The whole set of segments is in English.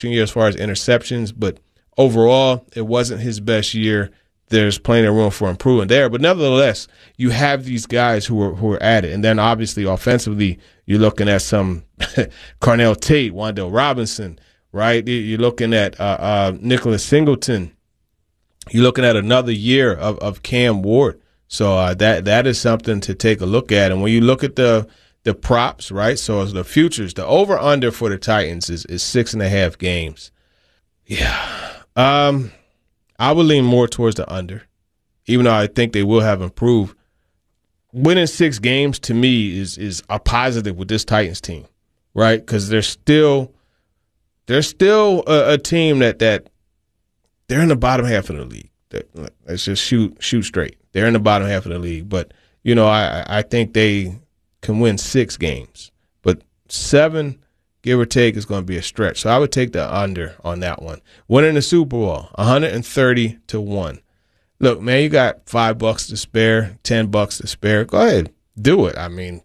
year as far as interceptions, but overall, it wasn't his best year. There's plenty of room for improvement there. But nevertheless, you have these guys who are at it. And then obviously offensively, you're looking at some Carnell Tate, Wan'Dale Robinson, right? You're looking at Nicholas Singleton. You're looking at another year of Cam Ward. So that is something to take a look at. And when you look at the props, right? So as the futures, the over-under for the Titans is 6.5 games. Yeah. I would lean more towards the under, even though I think they will have improved. Winning 6 games to me is a positive with this Titans team, right? Because they're still a team that they're in the bottom half of the league. Let's just shoot straight. They're in the bottom half of the league, but I think they can win 6 games, but 7. Give or take is going to be a stretch. So I would take the under on that one. Winning the Super Bowl, 130-1. Look, man, you got $5 to spare, $10 to spare. Go ahead, do it. I mean,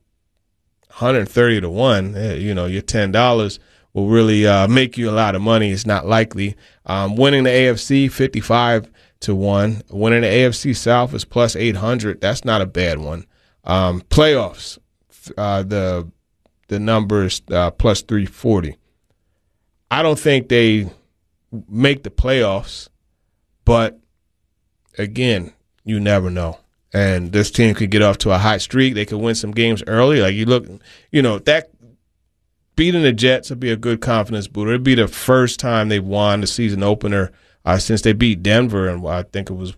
130-1. Your $10 will really make you a lot of money. It's not likely. Winning the AFC, 55-1. Winning the AFC South is plus 800. That's not a bad one. Playoffs, the numbers plus 340. I don't think they make the playoffs, but again, you never know. And this team could get off to a hot streak. They could win some games early. Like you look, that beating the Jets would be a good confidence booster. It'd be the first time they've won the season opener since they beat Denver, and I think it was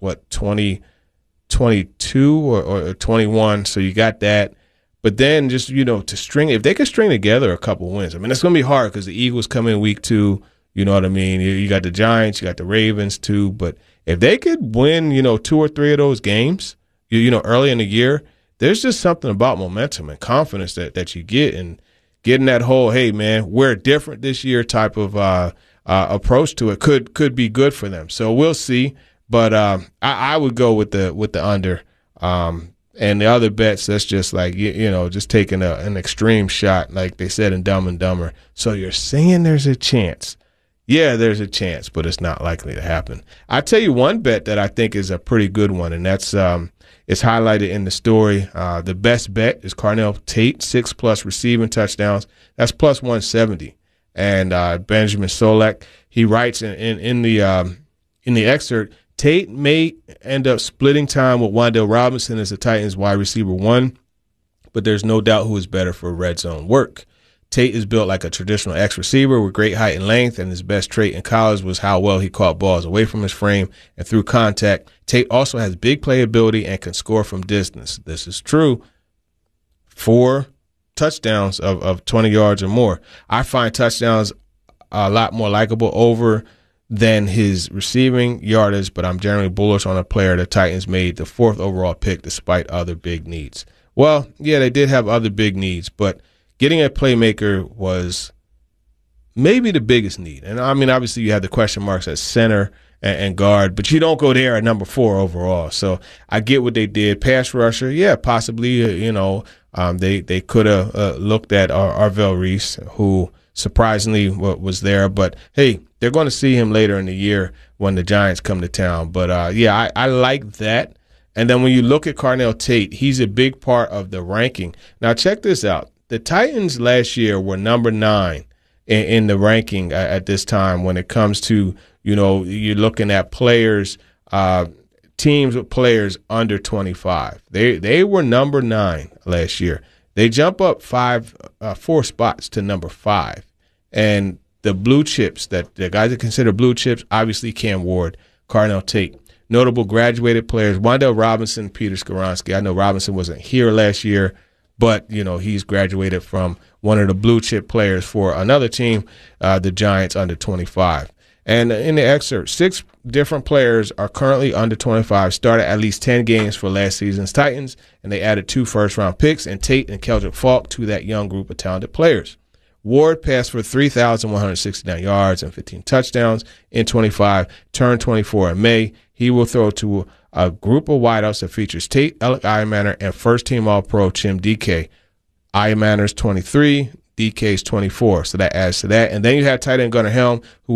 2022 or 21. So you got that. But then just, to string, if they could string together a couple wins, I mean, it's going to be hard because the Eagles come in week 2, you know what I mean? You got the Giants, you got the Ravens too. But if they could win, 2 or 3 of those games, early in the year, there's just something about momentum and confidence that you get, and getting that whole, hey, man, we're different this year type of approach to it could be good for them. So we'll see. But I would go with the under. And the other bets, that's just like, just taking an extreme shot, like they said in Dumb and Dumber. So you're saying there's a chance. Yeah, there's a chance, but it's not likely to happen. I'll tell you one bet that I think is a pretty good one, and that's it's highlighted in the story. The best bet is Carnell Tate, 6+ receiving touchdowns. That's plus 170. And Benjamin Solak, he writes in the excerpt, Tate may end up splitting time with Wan'Dale Robinson as the Titans wide receiver 1, but there's no doubt who is better for red zone work. Tate is built like a traditional X receiver with great height and length, and his best trait in college was how well he caught balls away from his frame and through contact. Tate also has big playability and can score from distance. This is true. 4 touchdowns of 20 yards or more. I find touchdowns a lot more likable over than his receiving yardage, but I'm generally bullish on a player the Titans made the 4th overall pick despite other big needs. Well, yeah, they did have other big needs, but getting a playmaker was maybe the biggest need. And, I mean, obviously you have the question marks at center and guard, but you don't go there at number 4 overall. So I get what they did. Pass rusher, yeah, possibly, they could have looked at Arvell Reese, who surprisingly was there. But, hey, they're going to see him later in the year when the Giants come to town. But, I like that. And then when you look at Carnell Tate, he's a big part of the ranking. Now, check this out. The Titans last year were number 9 in the ranking at this time when it comes to, you're looking at players, teams with players under 25. They were number 9 last year. They jump up 4 spots to number 5. And the blue chips, that the guys that consider blue chips, obviously Cam Ward, Carnell Tate. Notable graduated players, Wan'Dale Robinson, Peter Skoronski. I know Robinson wasn't here last year, but, he's graduated from one of the blue chip players for another team, the Giants under 25. And in the excerpt, 6 different players are currently under 25, started at least 10 games for last season's Titans, and they added 2 first-round picks and Tate and Keldrick Falk to that young group of talented players. Ward passed for 3,169 yards and 15 touchdowns in 25, turned 24 in May. He will throw to a group of wideouts that features Tate, Alec Ironmanner, and first-team All-Pro Chim DK. Ironmanner's 23, DK's 24. So that adds to that. And then you have tight end Gunnar Helm, who